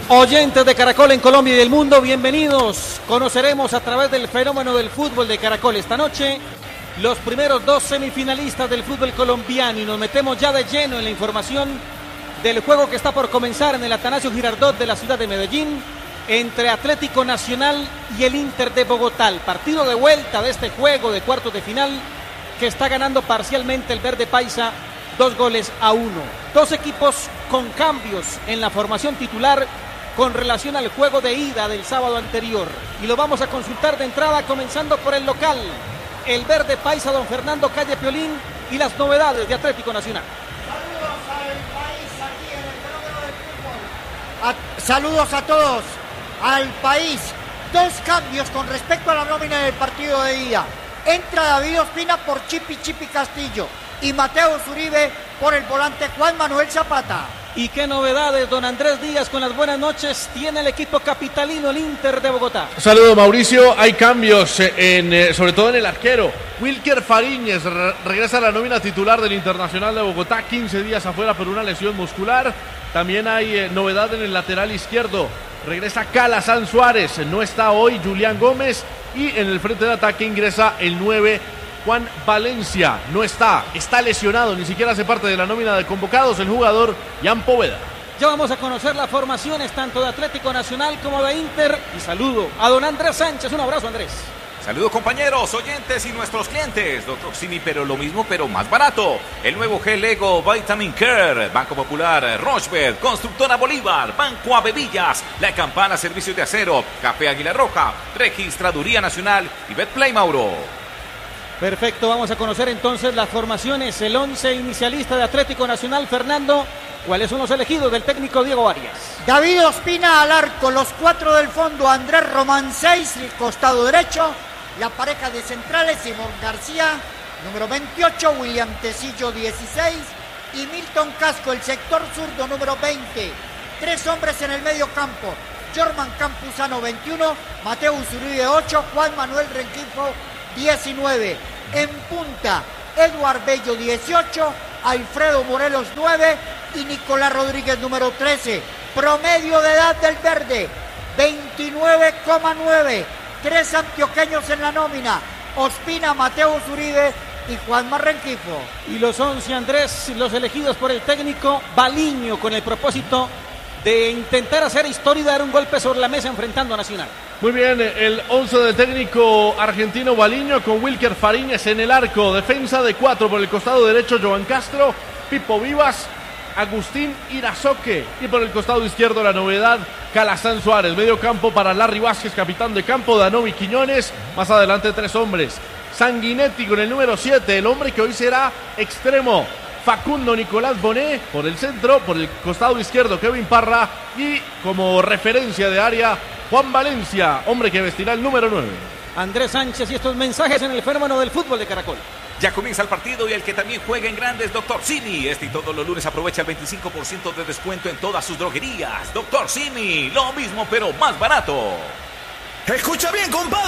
Oyentes de Caracol en Colombia y del mundo, bienvenidos. Conoceremos a través del fenómeno del fútbol de Caracol esta noche los primeros dos semifinalistas del fútbol colombiano y nos metemos ya de lleno en la información del juego que está por comenzar en el Atanasio Girardot de la ciudad de Medellín entre Atlético Nacional y el Inter de Bogotá. El partido de vuelta de este juego de cuartos de final que está ganando parcialmente el Verde Paisa 2-1. Dos equipos con cambios en la formación titular con relación al juego de ida del sábado anterior. Y lo vamos a consultar de entrada comenzando por el local. El Verde Paisa, don Fernando Calle Piolín, y las novedades de Atlético Nacional. Saludos a todos, al país. Dos cambios con respecto a la nómina del partido de ida. Entra David Ospina por Chipi Castillo y Mateo Uribe por el volante Juan Manuel Zapata. ¿Y qué novedades, don Andrés Díaz, con las buenas noches tiene el equipo capitalino, el Inter de Bogotá? Saludos, Mauricio. Hay cambios, sobre todo en el arquero. Wilker Fariñez regresa a la nómina titular del Internacional de Bogotá, 15 días afuera por una lesión muscular. También hay novedad en el lateral izquierdo. Regresa Calazán Suárez, no está hoy Julián Gómez. Y en el frente de ataque ingresa el 9, Juan Valencia. No está lesionado, ni siquiera hace parte de la nómina de convocados el jugador Jan Poveda. Ya vamos a conocer las formaciones tanto de Atlético Nacional como de Inter. Y saludo a don Andrés Sánchez. Un abrazo, Andrés. Saludos, compañeros, oyentes y nuestros clientes. Doctor Simi, pero lo mismo, pero más barato. El nuevo gel Ego Vitamin Care. Banco Popular, Rochebet, Constructora Bolívar, Banco Avevillas, La Campana Servicios de Acero, Café Águila Roja, Registraduría Nacional y Betplay Mauro. Perfecto, vamos a conocer entonces las formaciones. El 11 inicialista de Atlético Nacional, Fernando. ¿Cuáles son los elegidos del técnico Diego Arias? David Ospina al arco, los 4 del fondo, Andrés Román 6, el costado derecho. La pareja de centrales, Simón García, número 28, William Tecillo, 16, y Milton Casco, el sector zurdo, número 20. 3 hombres en el medio campo, Jorman Campuzano, 21, Mateo Uribe, 8, Juan Manuel Rengifo, 19. En punta, Eduard Bello, 18, Alfredo Morelos, 9, y Nicolás Rodríguez, número 13. Promedio de edad del verde, 29,9. 3 antioqueños en la nómina, Ospina, Mateo Uribe y Juan Rengifo. Y los 11, Andrés, los elegidos por el técnico Baliño, con el propósito de intentar hacer historia y dar un golpe sobre la mesa enfrentando a Nacional. Muy bien, el 11 del técnico argentino Baliño con Wilker Fariñez en el arco. Defensa de 4 por el costado derecho, Joan Castro, Pipo Vivas, Agustín Irazoque, y por el costado izquierdo la novedad, Calazán Suárez. Medio campo para Larry Vázquez, capitán de campo, Danovi Quiñones. Más adelante 3 hombres. Sanguinetti con el número 7, el hombre que hoy será extremo, Facundo Nicolás Bonet por el centro, por el costado izquierdo Kevin Parra, y como referencia de área Juan Valencia, hombre que vestirá el número 9. Andrés Sánchez y estos mensajes en el fenómeno del fútbol de Caracol. Ya comienza el partido y el que también juega en grandes, Doctor Simi. Este y todos los lunes aprovecha el 25% de descuento en todas sus droguerías. Doctor Simi, lo mismo pero más barato. Escucha bien, compadre.